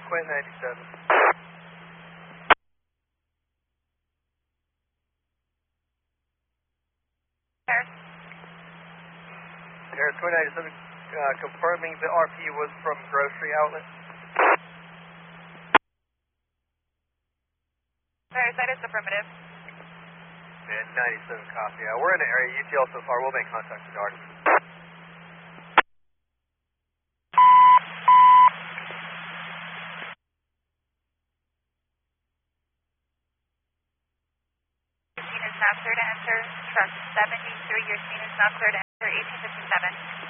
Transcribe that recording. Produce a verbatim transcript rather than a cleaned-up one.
Quint ninety-seven. Harris. Harris, Quint ninety-seven, uh, confirming the R P was from grocery outlet. Harris, that is affirmative. And ninety-seven copy. Uh, we're in the area U T L so far. We'll make contact with Darty. Your scene is now clear to enter truck seventy-three. Your scene is now clear to enter eighteen fifty-seven.